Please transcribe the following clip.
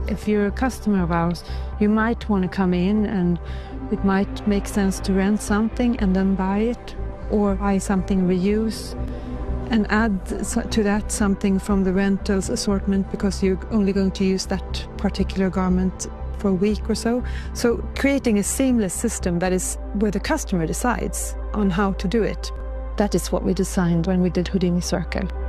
If you're a customer of ours, you might want to come in and it might make sense to rent something and then buy it, or buy something reuse and add to that something from the rentals assortment because you're only going to use that particular garment for a week or so. So creating a seamless system that is where the customer decides on how to do it. That is what we designed when we did Houdini Circle.